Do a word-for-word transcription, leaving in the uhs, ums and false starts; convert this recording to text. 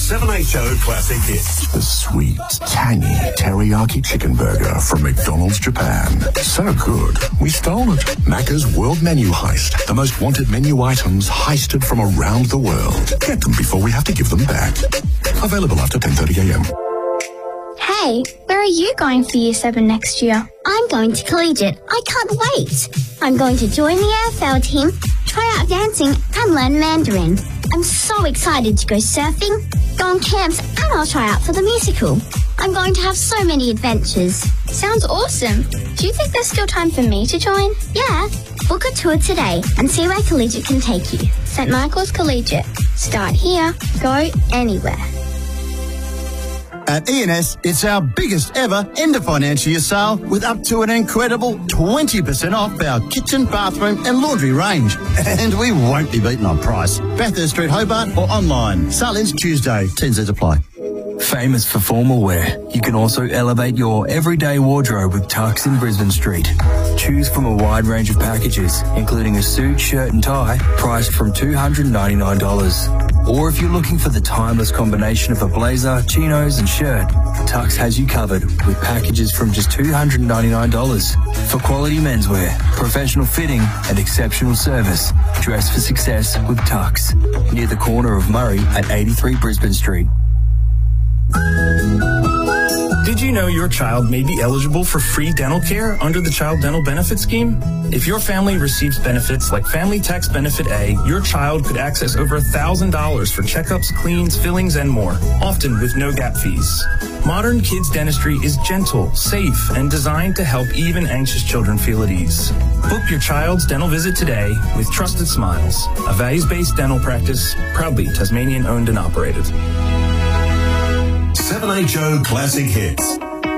seven H O Classic Hits. The sweet, tangy teriyaki chicken burger from McDonald's Japan. So good, we stole it. Macca's World Menu Heist. The most wanted menu items heisted from around the world. Get them before we have to give them back. Available after ten thirty a m. Hey, where are you going for Year seven next year? I'm going to Collegiate. I can't wait. I'm going to join the A F L team, try out dancing, and learn Mandarin. I'm so excited to go surfing, go on camps, and I'll try out for the musical. I'm going to have so many adventures. Sounds awesome. Do you think there's still time for me to join? Yeah. Book a tour today and see where Collegiate can take you. Saint Michael's Collegiate. Start here, go anywhere. At E and S, it's our biggest ever end of financial year sale with up to an incredible twenty percent off our kitchen, bathroom and laundry range. And we won't be beaten on price. Bathurst Street, Hobart or online. Sale ends Tuesday. T Zs apply. Famous for formal wear, you can also elevate your everyday wardrobe with Tux in Brisbane Street. Choose from a wide range of packages, including a suit, shirt and tie, priced from two hundred ninety-nine dollars. Or if you're looking for the timeless combination of a blazer, chinos and shirt, Tux has you covered with packages from just two hundred ninety-nine dollars. For quality menswear, professional fitting and exceptional service, dress for success with Tux. Near the corner of Murray at eighty-three Brisbane Street. Did you know your child may be eligible for free dental care under the Child Dental Benefit Scheme? If your family receives benefits like Family Tax Benefit A, your child could access over one thousand dollars for checkups, cleans, fillings, and more, often with no gap fees. Modern Kids Dentistry is gentle, safe, and designed to help even anxious children feel at ease. Book your child's dental visit today with Trusted Smiles, a values-based dental practice, proudly Tasmanian owned and operated. seven H O Classic Hits.